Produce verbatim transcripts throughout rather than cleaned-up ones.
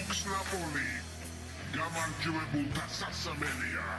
Vox Napoli, გამარჯვებულთა სასამელია.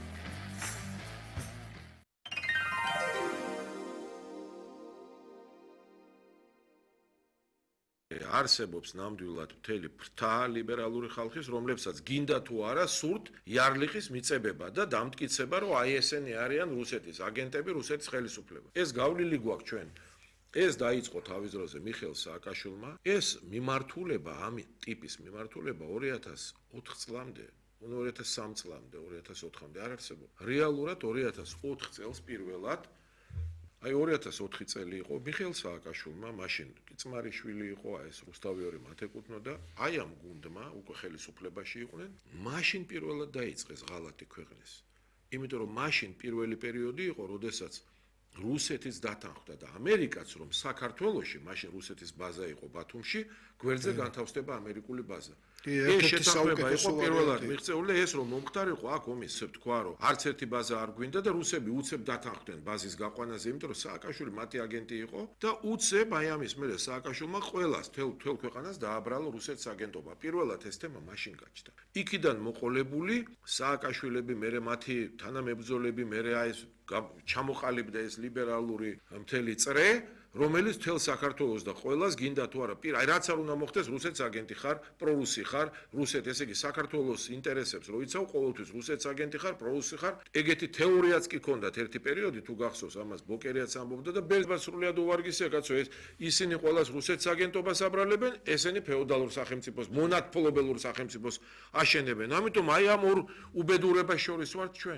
არსებობს ნამდვილად მთელი ფრთა ლიბერალური ხალხის, რომლებსაც გინდა თუ არა სურთ იარლიხის მიწებება და დამტკიცება, რომ აი ესენი არიან რუსეთის აგენტები, რუსეთის ხელისუფლება. ეს გავლილი გვაქვს ჩვენ. ეს დაიწყო თავის დროზე მიხეილ სააკაშვილმა. ეს მიმართულება, ამ ტიპის მიმართულება ორი ათას ოთხ წლამდე, ორი ათას სამ წლამდე, ორი ათას ოთხამდე არ არსებობდა. რეალურად ორი ათას ოთხ წელს პირველად აი ორი ათას ოთხი წელი იყო მიხეილ სააკაშვილმა, მაშინ კი წმარიშვილი იყო, აი ეს რუსთავი მათ ეკუთვნოდა, აი ამ გუნდმა უკვე ხელისუფლებაში იყვნენ, მაშინ პირველად დაიწყეს ღალატი ქვეყნის. იმიტომ რომ მაშინ პირველი პერიოდი იყო, როდესაც რუსეთის დათანხმდა და ამერიკაც რომ საქართველოში, მაშინ რუსეთის ბაზა იყო ბათუმში, გვერდზე განთავსდება ამერიკული ბაზა. ეს შეთანხმება იყო პირველად მიღწეული, ეს რომ მომხდარიყო აქ ომის თქვა, რომ არც ერთი ბაზა არ გვინდა და რუსები უცებ დათანხმდნენ ბაზის გაყვანაზე, იმიტომ რომ სააკაშვილი მათი აგენტი იყო და უცებ აი ამის მერე სააკაშვილმა ყველას თელ თელ ქვეყანას დააბრალა რუსეთის აგენტობა. პირველად ეს თემა მაშინ გაჩნდა. იქიდან მოყოლებული სააკაშვილები, მერე მათი თანამებრძოლები, მერე აი ეს ჩამოყალიბდა ეს ლიბერალური მთელი წრე, რომელიც თელ საქართველოს და ყველას გინდა თუ არა პირ, აი რაც არ უნდა მოხდეს, რუსეთის აგენტი ხარ, პრორუსი ხარ, რუსეთ, ესე იგი საქართველოს ინტერესებს რო იცავ, ყოველთვის რუსეთის აგენტი ხარ, პრორუსი ხარ. ეგეთი თეორიაც კი ქონდათ ერთი პერიოდი, თუ გახსოვს, ამას ბოკერიაც ამბობდა და ბერბა სრულიად უვარგისია, კაცო, ეს ისინი ყველას რუსეთის აგენტობას აბრალებენ, ესენი ფეოდალურ სახელმწიფოს, მონათმფლობელურ სახელმწიფოს აშენებენ. ამიტომ აი ამ ორ უბედურებას შორის ვართ ჩვენ.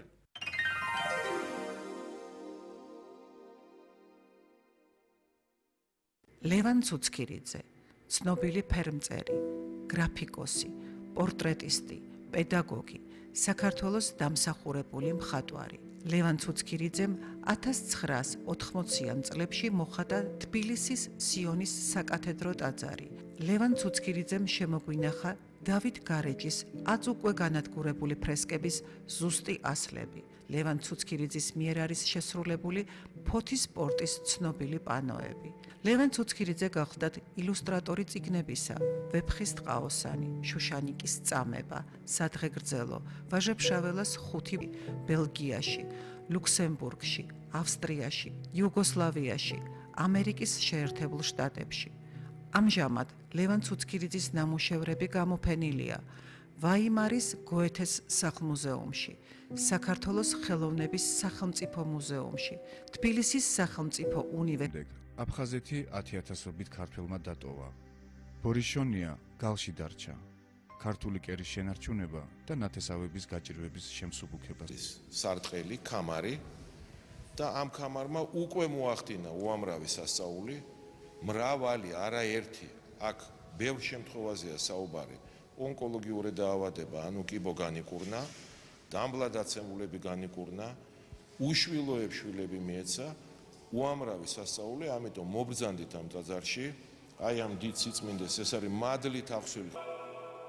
ლევან ცუცქირიძე, ცნობილი ფერმწერი, გრაფიკოსი, პორტრეტისტი, პედაგოგი, საქართველოს დამსახურებული მხატვარი. ლევან ცუცქირიძემ ათას ცხრაას ოთხმოციან წლებში მოხატა თბილისის სიონის საკათედრო ტაძარი. ლევან ცუცქირიძემ შემოგვინახა დავით გარეჯის ათს უკვე განადგურებული ფრესკების ზუსტი ასლები. ლევან ცუცქირიძის მიერ არის შესრულებული ფოთის სპორტის ცნობილი პანოები. ლევან ცუცქირიძე გახლდათ ილუსტრატორი წიგნებისა, ვეფხის ტყაოსანი, შუშანიკის წამება, სადღეგრძელო, ვაჟა-ფშაველას ხუთი, ბელგიაში, ლუქსემბურგში, ავსტრიაში, იუგოსლავიაში, ამერიკის შეერთებულ შტატებში. ამჟამად ლევან ცუცქირიძის ნამუშევრები გამოფენილია ვაიმარის გოეთეს სახლ-მუზეუმში, საქართველოს ხელოვნების სახელმწიფო მუზეუმში, თბილისის სახელმწიფო უნივერსიტეტში. აფხაზეთი ათი ათასობით ქართველმა დატოვა. ბორიშონია გალში დარჩა. ქართული კერის შენარჩუნება და ნათესავების გაჭირვების შემსუბუქება. სარტყელი, ქამარი და ამ ქამარმა უკვე მოახდინა უამრავი სასწაული, მრავალი, არაერთი, აქ ბევრ შემთხვევაზეა საუბარი, ონკოლოგიური დაავადება, ანუ კიბო განიკურნა, დამბლადაცემულები განიკურნა, უშვილოებს შვილები მიეცა, უამრავი სასწაული, ამიტომ მობრძანდით ამ ტაძარში, აი ამ დიდ სიწმინდეს, ეს არის მადლით აღსვილი.